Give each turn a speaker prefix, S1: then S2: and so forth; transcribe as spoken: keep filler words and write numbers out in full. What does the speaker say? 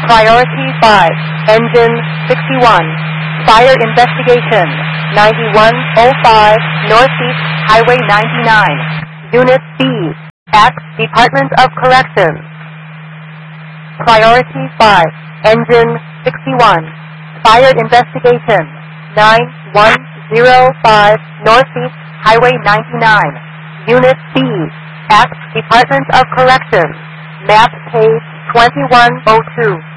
S1: Priority five, Engine sixty-one. Fire investigation, ninety-one oh five Northeast Highway ninety-nine. Unit B, at Department of Corrections. Priority five, Engine sixty-one. Fire investigation, nine one oh five Northeast Highway ninety-nine. Unit B, at Department of Corrections. Map page twenty-one oh two.